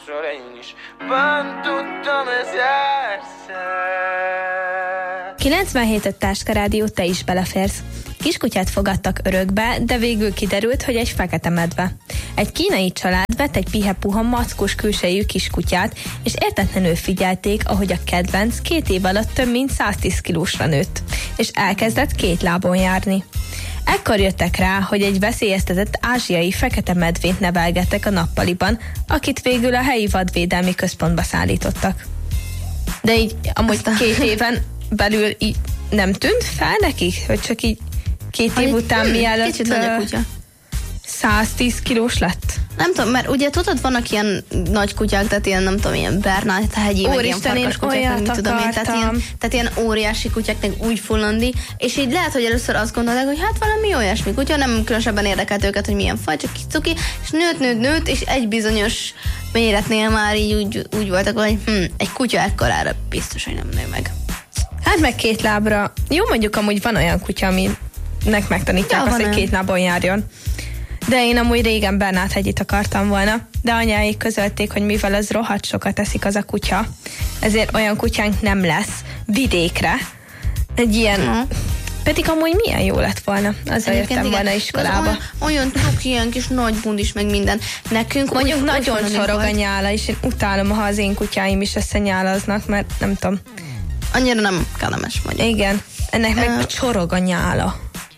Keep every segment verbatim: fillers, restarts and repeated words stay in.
kilencvenhét öt Táska Rádió, te is beleférsz. Kiskutyát fogadtak örökbe, de végül kiderült, hogy egy fekete medve. Egy kínai család vett egy pihe-puha mackós külsejű kiskutyát, és értetlenül figyelték, ahogy a kedvenc két év alatt több mint száztíz kilósra nőtt, és elkezdett két lábon járni. Ekkor jöttek rá, hogy egy veszélyeztetett ázsiai fekete medvét nevelgettek a nappaliban, akit végül a helyi vadvédelmi központba szállítottak. De így amúgy Aztán... két éven belül így nem tűnt fel nekik, hogy csak így két év után hmm, mielőtt száztíz kilós lett? Nem tudom, mert ugye tudod, vannak ilyen nagy kutyák, tehát ilyen, nem tudom, ilyen Bernát hegyi, meg ilyen farkas kutyák, meg tudom én, tehát ilyen, tehát ilyen óriási kutyák, meg úgy fullandi, és így lehet, hogy először azt gondolták, hogy hát valami olyasmi kutya, nem különösebben érdekelt őket, hogy milyen faj, csak cuki, és nőtt, nőtt, nőtt, és egy bizonyos méretnél már így úgy, úgy voltak, hogy hm, egy kutya ekkorára biztos, hogy nem nő meg. Hát meg két lábra. Jó, mondjuk amúgy van olyan kutya, aminek megtanítják ja, azt, hogy két lábon járjon. De én amúgy régen Bernát hegyit akartam volna, de anyáik közölték, hogy mivel az rohadt sokat eszik az a kutya, ezért olyan kutyánk nem lesz vidékre. Egy ilyen... Uh-huh. Pedig amúgy milyen jó lett volna. Azzal jöttem volna iskolába. Olyan, olyan tök ilyen kis nagy bundis meg minden. Nekünk mondjuk úgy, nagyon sorog a nyála, és én utálom, ha az én kutyáim is összenyálaznak, mert nem tudom. Annyira nem kellemes mondjuk. Igen, ennek meg uh, csorog a nyála.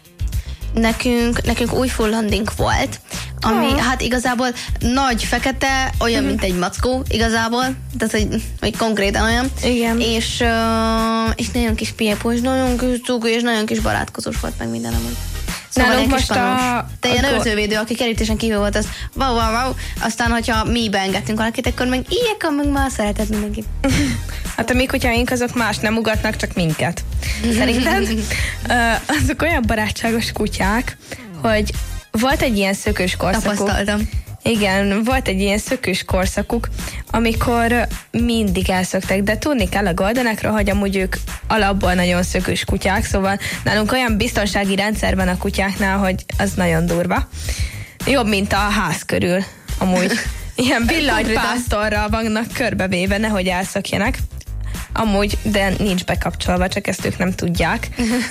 Nekünk, nekünk új fullandink volt, ami oh. hát igazából nagy, fekete, olyan, mm. mint egy mackó igazából, tehát hogy, hogy konkrétan olyan. Igen. És, uh, és nagyon kis piepós, nagyon kis cuki, és nagyon kis barátkozós volt meg minden amúgy. Szóval nálunk most a... Te ilyen őrzővédő, aki kerítésen kívül volt, az wow, wow, wow. Aztán, hogyha mi beengedtünk valakit, akkor meg ilyek, meg már szeretett mindenki. Hát a mi kutyáink azok más nem ugatnak, csak minket. Szerinted azok olyan barátságos kutyák, hogy volt egy ilyen szökős korszakuk. Tapasztaltam. Igen, volt egy ilyen szökős korszakuk, amikor mindig elszöktek, de tudni kell a goldenekről, hogy amúgy ők alapból nagyon szökős kutyák, szóval nálunk olyan biztonsági rendszer van a kutyáknál, hogy az nagyon durva. Jobb, mint a ház körül, amúgy. Ilyen villanypásztorral vannak körbevéve, nehogy elszökjenek. Amúgy, de nincs bekapcsolva, csak ezt ők nem tudják.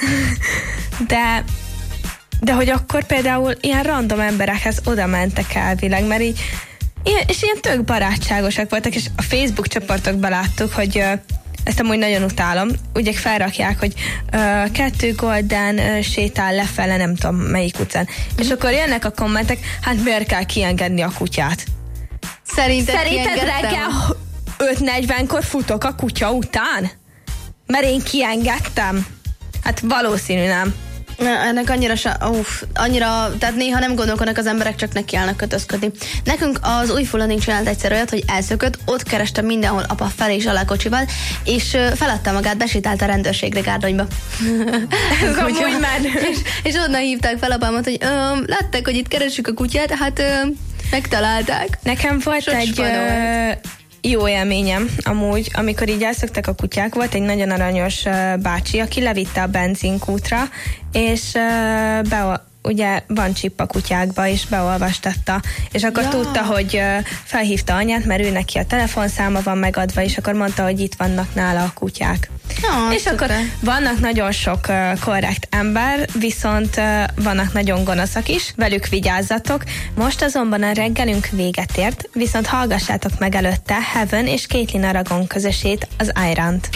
De... De hogy akkor például ilyen random emberekhez oda mentek elvileg, mert így, ilyen, és ilyen tök barátságosak voltak, és a Facebook csoportokban láttuk, hogy uh, ezt amúgy nagyon utálom, ugye felrakják, hogy uh, kettő golden uh, sétál lefele, nem tudom melyik utcán. Mm. És akkor jönnek a kommentek, hát miért kell kiengedni a kutyát? Szerinted, Szerinted reggel öt negyvenkor futok a kutya után? Mert én kiengedtem? Hát valószínű nem. Ennek annyira, uff, annyira, tehát néha nem gondolkodnak az emberek, csak nekiállnak kötözködni. Nekünk az új fullandink csinált egyszer olyat, hogy elszökött, ott kerestem mindenhol apa fel és alá kocsival, és feladta magát, besétált a rendőrségre Gárdonyba. Ez amúgy menő. És, és onnan hívták fel apámat, hogy látták, hogy itt keressük a kutyát, hát ö, megtalálták. Nekem volt Sos egy... jó élményem amúgy, amikor így elszöktek a kutyák, volt egy nagyon aranyos uh, bácsi, aki levitte a benzinkútra, és uh, be, ugye van chip a kutyákba, és beolvastatta, és akkor ja. tudta, hogy uh, felhívta anyát, mert ő neki a telefonszáma van megadva, és akkor mondta, hogy itt vannak nála a kutyák. Ja, és szuper. Akkor vannak nagyon sok uh, korrekt ember, viszont uh, vannak nagyon gonoszak is, velük vigyázzatok. Most azonban a reggelünk véget ért, viszont hallgassátok meg előtte Heaven és Caitlin Aragon közösét, az Irant.